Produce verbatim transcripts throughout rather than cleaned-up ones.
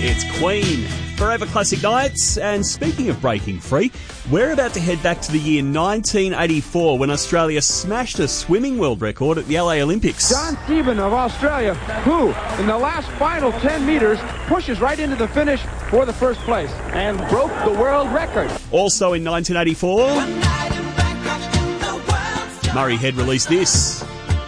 It's Queen. Forever Classic Nights. And speaking of breaking free, we're about to head back to the year nineteen eighty-four when Australia smashed a swimming world record at the L A Olympics. John Stephen of Australia, who in the last final ten metres pushes right into the finish for the first place and broke the world record. Also in nineteen eighty-four, Murray Head released this.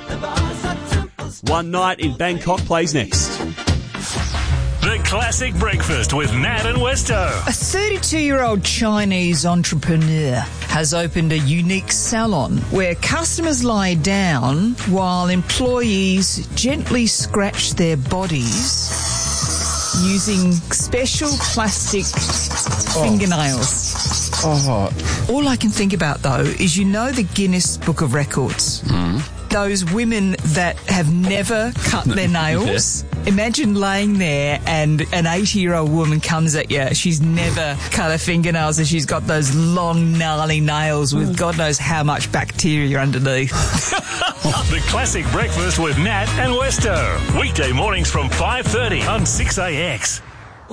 One Night in Bangkok plays next. The Classic Breakfast with Nat and Westo. A thirty-two-year-old Chinese entrepreneur has opened a unique salon where customers lie down while employees gently scratch their bodies using special plastic oh. fingernails. Oh. All I can think about, though, is you know the Guinness Book of Records? Mm. Those women that have never cut their nails. Yeah. Imagine laying there and an eighty-year-old woman comes at you. She's never cut her fingernails and she's got those long, gnarly nails with God knows how much bacteria underneath. The Classic Breakfast with Nat and Westo. Weekday mornings from five thirty on six A X.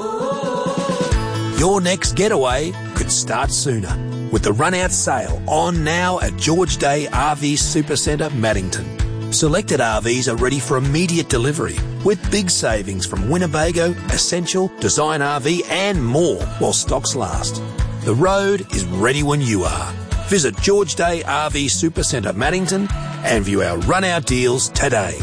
Your next getaway could start sooner with the run-out sale on now at George Day R V Supercentre, Maddington. Selected R Vs are ready for immediate delivery with big savings from Winnebago, Essential, Design R V and more while stocks last. The road is ready when you are. Visit George Day R V Supercentre, Maddington and view our run-out deals today.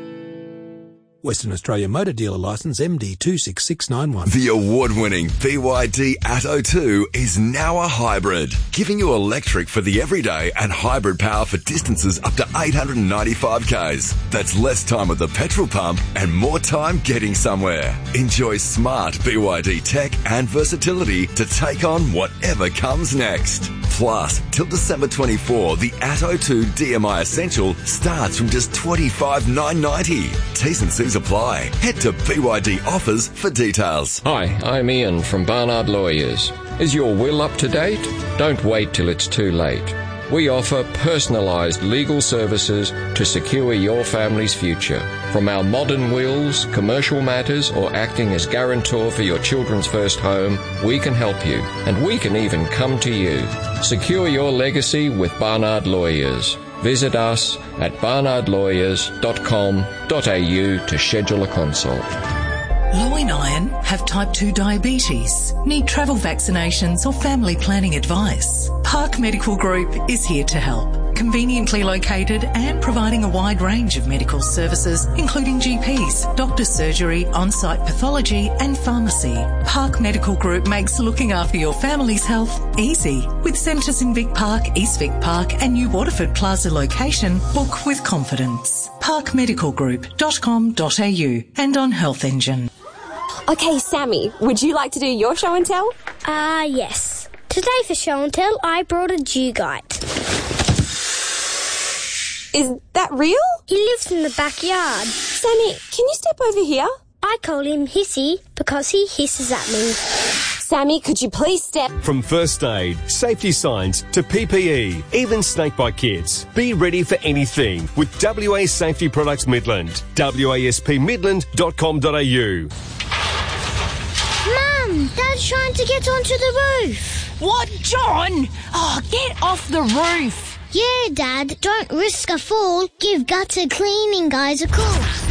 Western Australia Motor Dealer Licence M D two six six nine one. The award-winning B Y D Atto two is now a hybrid, giving you electric for the everyday and hybrid power for distances up to eight hundred ninety-five kays. That's less time at the petrol pump and more time getting somewhere. Enjoy smart B Y D tech and versatility to take on whatever comes next. Plus, till December twenty-fourth, the Atto two D M I Essential starts from just twenty-five thousand nine hundred ninety dollars. T's and C's apply. Head to B Y D Offers for details. Hi, I'm Ian from Barnard Lawyers. Is your will up to date? Don't wait till it's too late. We offer personalised legal services to secure your family's future. From our modern wills, commercial matters, or acting as guarantor for your children's first home, we can help you, and we can even come to you. Secure your legacy with Barnard Lawyers. Visit us at barnard lawyers dot com dot a u to schedule a consult. Low in iron, have type two diabetes, need travel vaccinations or family planning advice. Park Medical Group is here to help. Conveniently located and providing a wide range of medical services, including G Ps, doctor's surgery, on-site pathology and pharmacy. Park Medical Group makes looking after your family's health easy. With centres in Vic Park, East Vic Park and New Waterford Plaza location, book with confidence. park medical group dot com dot a u and on Health Engine. Okay, Sammy, would you like to do your show and tell? Ah, uh, yes. Today for show and tell, I brought a Dugite. Is that real? He lives in the backyard. Sammy, can you step over here? I call him Hissy because he hisses at me. Sammy, could you please step... From first aid, safety signs to P P E, even snakebite kits. Be ready for anything with W A Safety Products Midland. w a s p midland dot com dot a u. Mum, Dad's trying to get onto the roof. What, John? Oh, get off the roof. Yeah, Dad, don't risk a fall. Give gutter cleaning guys a call.